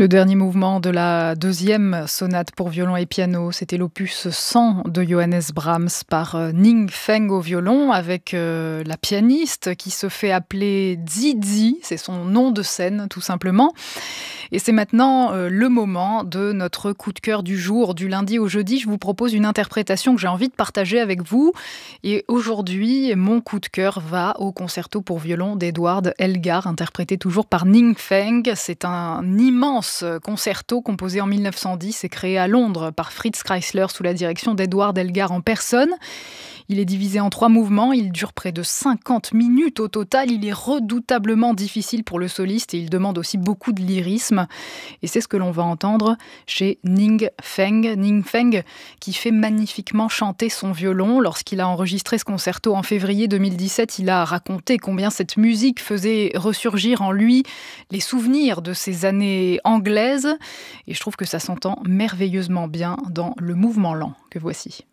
Le dernier mouvement de la deuxième sonate pour violon et piano, c'était l'opus 100 de Johannes Brahms par Ning Feng au violon avec la pianiste qui se fait appeler Zizi, c'est son nom de scène tout simplement. Et c'est maintenant le moment de notre coup de cœur du jour. Du lundi au jeudi, je vous propose une interprétation que j'ai envie de partager avec vous. Et aujourd'hui, mon coup de cœur va au concerto pour violon d'Edward Elgar, interprété toujours par Ning Feng. C'est un immense concerto composé en 1910 et créé à Londres par Fritz Kreisler sous la direction d'Edward Elgar en personne. Il est divisé en 3 mouvements, il dure près de 50 minutes au total, il est redoutablement difficile pour le soliste et il demande aussi beaucoup de lyrisme. Et c'est ce que l'on va entendre chez Ning Feng qui fait magnifiquement chanter son violon. Lorsqu'il a enregistré ce concerto en février 2017, il a raconté combien cette musique faisait ressurgir en lui les souvenirs de ces années anglaises. Et je trouve que ça s'entend merveilleusement bien dans le mouvement lent que voici.